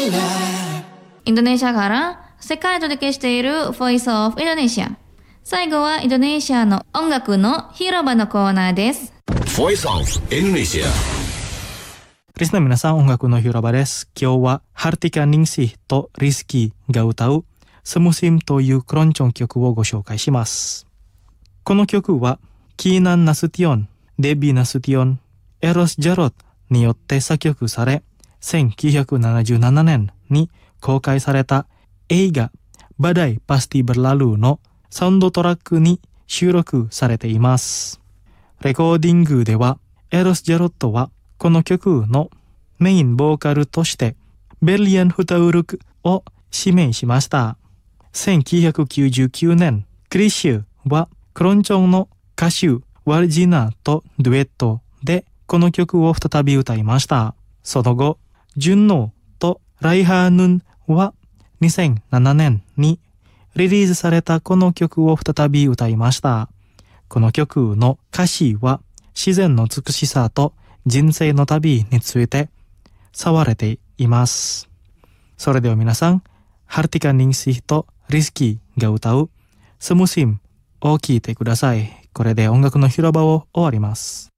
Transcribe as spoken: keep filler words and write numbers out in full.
インドネシアから世界中で消している Voice of Indonesia。最後はインドネシアの音楽の広場のコーナーです。 Voice of Indonesia。 リスナー皆さん、音楽の広場です。今日はハルティカ・ニンシーとリスキーが歌うSemusimというクロンチョン曲をご紹介します。この曲はキーナン・ナスティオン、デビー・ナスティオン、エロス・ジャロットによって作曲され、せんきゅうひゃくななじゅうななねんに公開された映画バダイ・パスティ・ベラルーのサウンドトラックに収録されています。レコーディングではエロス・ジャロットはこの曲のメインボーカルとしてベリアン・フタウルクを指名しました。せんきゅうひゃくきゅうじゅうきゅうねん、クリシュはクロンチョンの歌手ワルジナとデュエットでこの曲を再び歌いました。その後、ジュンノーとライハーヌンはにせんななねんにリリースされたこの曲を再び歌いました。この曲の歌詞は自然の美しさと人生の旅について騒れています。それでは皆さん、ハルティカ・ニンシーとリスキーが歌うSemusimを聴いてください。これで音楽の広場を終わります。